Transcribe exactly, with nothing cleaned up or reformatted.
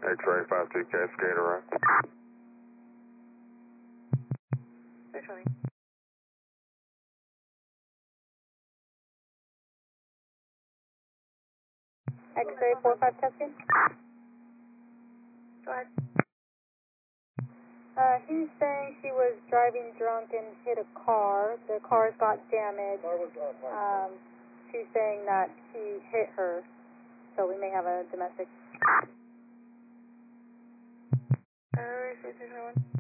X-ray five two Cascade around. two twenty. X-ray four five Cascade. Go ahead. Uh, he's saying she was driving drunk and hit a car. The cars got damaged. Um, she's saying that he hit her, so we may have a domestic. Uh, three three one.